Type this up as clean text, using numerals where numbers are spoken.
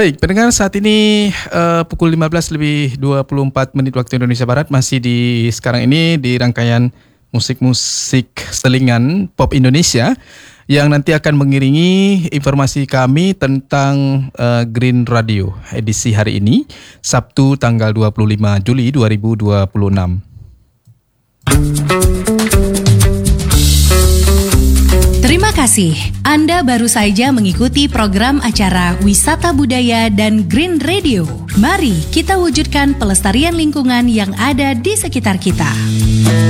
Baik, pendengar, saat ini pukul 15 lebih 24 menit waktu Indonesia Barat, masih sekarang ini di rangkaian musik-musik selingan pop Indonesia yang nanti akan mengiringi informasi kami tentang Green Radio edisi hari ini, Sabtu tanggal 25 Juli 2026. Terima kasih. Anda baru saja mengikuti program acara Wisata Budaya dan Green Radio. Mari kita wujudkan pelestarian lingkungan yang ada di sekitar kita.